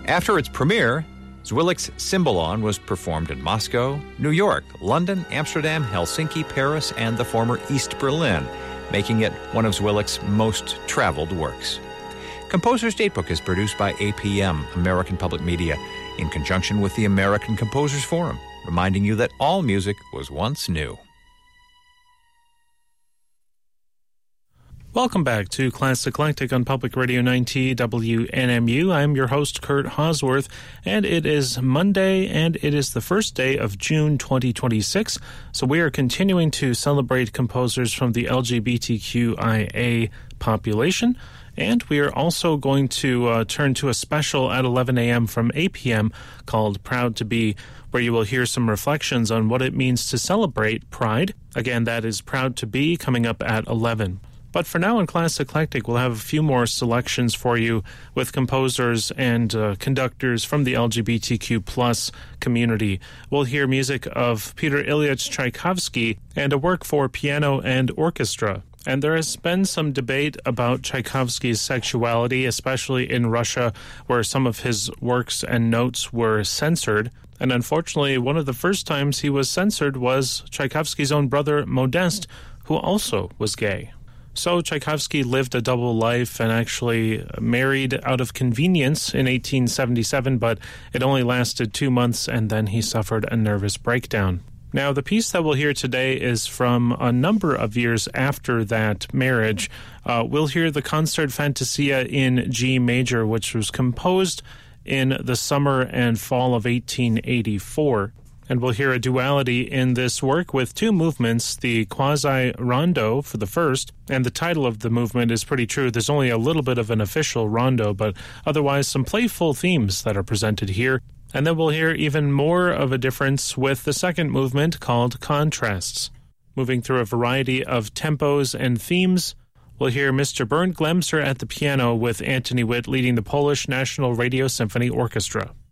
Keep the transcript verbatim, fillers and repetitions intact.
After its premiere, Zwilic's Cymbalon was performed in Moscow, New York, London, Amsterdam, Helsinki, Paris, and the former East Berlin, making it one of Zwilic's most traveled works. Composer's Datebook is produced by A P M, American Public Media, in conjunction with the American Composers Forum, reminding you that all music was once new. Welcome back to Classic Eclectic on Public Radio ninety W N M U. I'm your host, Kurt Hosworth, and it is Monday, and it is the first day of June twenty twenty-six. So we are continuing to celebrate composers from the L G B T Q I A population, and we are also going to uh, turn to a special at eleven a.m. from A P M called Proud to Be, where you will hear some reflections on what it means to celebrate Pride. Again, that is Proud to Be, coming up at eleven. But for now in Class Eclectic, we'll have a few more selections for you with composers and uh, conductors from the L G B T Q plus community. We'll hear music of Peter Ilyich Tchaikovsky and a work for piano and orchestra. And there has been some debate about Tchaikovsky's sexuality, especially in Russia, where some of his works and notes were censored. And unfortunately, one of the first times he was censored was Tchaikovsky's own brother, Modest, who also was gay. So Tchaikovsky lived a double life and actually married out of convenience in eighteen seventy-seven, but it only lasted two months and then he suffered a nervous breakdown. Now, the piece that we'll hear today is from a number of years after that marriage. Uh, we'll hear the Concert Fantasia in G major, which was composed in the summer and fall of eighteen eighty-four. And we'll hear a duality in this work with two movements, the quasi-rondo for the first, and the title of the movement is pretty true. There's only a little bit of an official rondo, but otherwise some playful themes that are presented here. And then we'll hear even more of a difference with the second movement called contrasts. Moving through a variety of tempos and themes, we'll hear Mister Bernd Glemser at the piano with Anthony Witt leading the Polish National Radio Symphony Orchestra.